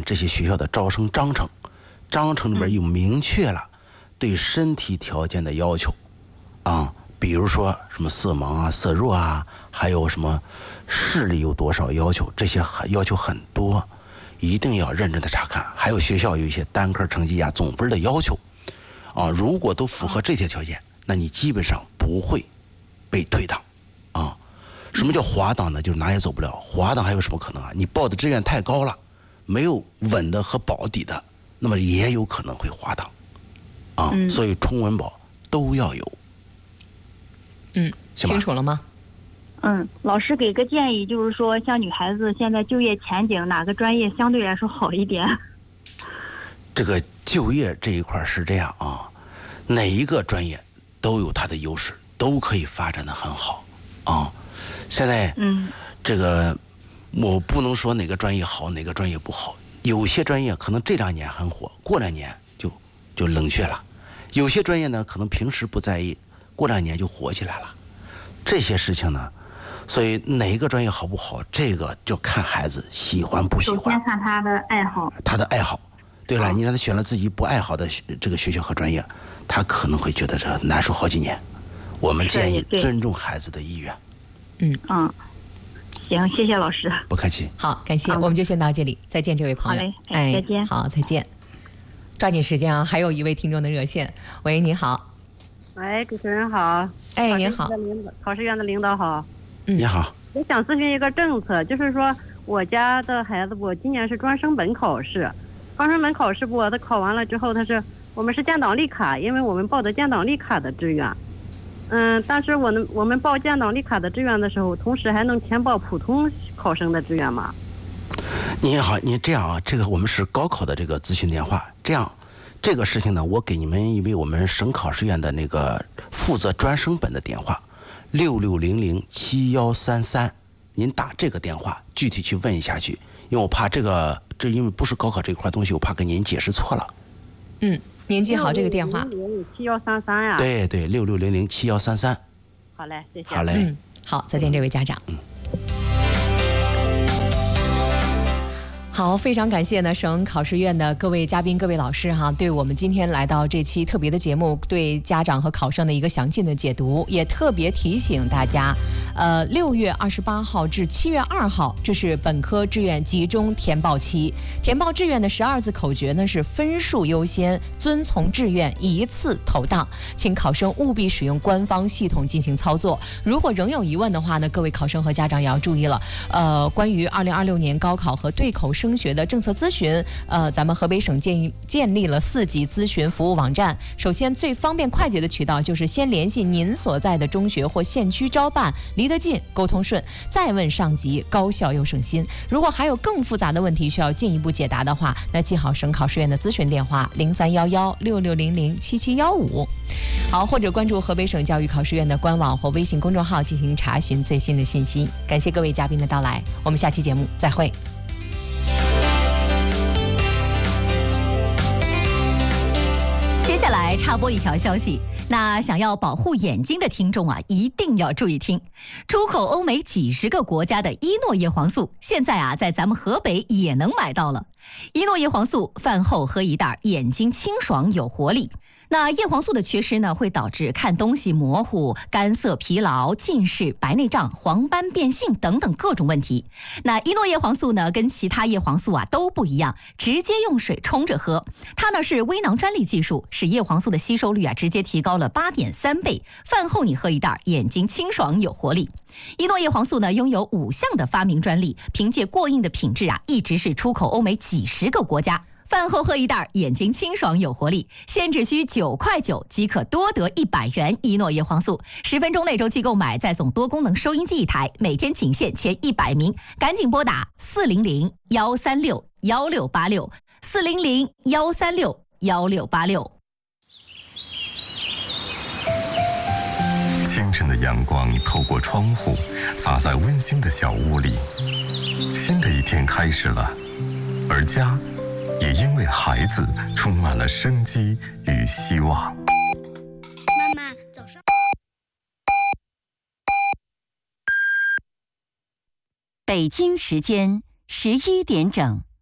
这些学校的招生章程，章程里边有明确了对身体条件的要求啊，比如说什么色盲啊、色弱啊，还有什么视力有多少要求，这些要求很多，一定要认真的查看。还有学校有一些单科成绩呀、总分的要求啊，如果都符合这些条件，那你基本上不会被退档啊。什么叫滑档呢？就是哪也走不了。滑档还有什么可能啊？你报的志愿太高了，没有稳的和保底的，那么也有可能会滑档啊。所以冲稳保都要有。 清楚了吗？ 老师给个建议，就是说像女孩子现在就业前景，哪个专业相对来说好一点？ 这个就业这一块是这样啊，哪一个专业都有它的优势，都可以发展得很好啊。现在这个我不能说哪个专业好，哪个专业不好。有些专业可能这2年很火，过2年就冷却了；有些专业呢，可能平时不在意，过2年就火起来了。这些事情呢，所以哪一个专业好不好，这个就看孩子喜欢不喜欢。 首先看他的爱好。他的爱好。对了，你让他选了自己不爱好的这个学校和专业，他可能会觉得这难受好几年。我们建议尊重孩子的意愿。 行，谢谢老师。 不客气。 好，感谢，我们就先到这里，再见，这位朋友。 好嘞，再见。 好，再见。抓紧时间啊，还有一位听众的热线。喂，你好。 喂，主持人好。 您好。 考试院的领导好。 你好。 我想咨询一个政策，就是说我家的孩子，我今年是专升本考试，专升本考试我的考完了之后，我们是建档立卡，因为我们报的建档立卡的志愿。但是我们报建档立卡的志愿的时候，同时还能填报普通考生的志愿吗？ 您好，您这样啊，这个我们是高考的这个咨询电话，这样这个事情呢，我给你们一位我们省考试院的那个负责专升本的电话，66007133，您打这个电话具体去问一下去，因为我怕这因为不是高考这块东西，我怕给您解释错了。 您记好这个电话 ，7133呀。 对，66007133。 好嘞，谢谢。 好嘞。 好，再见，这位家长。好，非常感谢呢省考试院的各位嘉宾、各位老师哈，对我们今天来到这期特别的节目，对家长和考生的一个详尽的解读，也特别提醒大家，6月28号至7月2号，这是本科志愿集中填报期。填报志愿的12字口诀呢是分数优先，遵从志愿，一次投档，请考生务必使用官方系统进行操作。如果仍有疑问的话呢，各位考生和家长也要注意了。关于2026年高考和对口升学的政策咨询，咱们河北省建立了4级咨询服务网站。首先最方便快捷的渠道就是先联系您所在的中学或县区招办，离得近，沟通顺，再问上级，高效又省心。如果还有更复杂的问题需要进一步解答的话，那记好省考试院的咨询电话031166007715，好，或者关注河北省教育考试院的官网或微信公众号进行查询最新的信息。感谢各位嘉宾的到来，我们下期节目再会。 接下来插播一条消息，那想要保护眼睛的听众啊，一定要注意听。出口欧美几十个国家的伊诺叶黄素，现在啊在咱们河北也能买到了。伊诺叶黄素饭后喝一袋，眼睛清爽有活力。那叶黄素的缺失呢，会导致看东西模糊、干涩、疲劳、近视、白内障、黄斑变性等等各种问题。那伊诺叶黄素呢，跟其他叶黄素啊都不一样，直接用水冲着喝。它呢是微囊专利技术，使叶黄素的吸收率啊直接提高了8.3倍。饭后你喝一袋，眼睛清爽有活力。伊诺叶黄素呢拥有5项的发明专利，凭借过硬的品质啊，一直是出口欧美几十个国家。饭后喝一袋，眼睛清爽有活力，现只需9.9块即可多得100元伊诺叶黄素。10分钟内周期购买，再送多功能收音机1台，每天仅限前100名，赶紧拨打400-136-1686，400-136-1686。 清晨的阳光透过窗户，洒在温馨的小屋里。新的一天开始了，而家也因为孩子充满了生机与希望。 妈妈，早上。 北京时间11点整。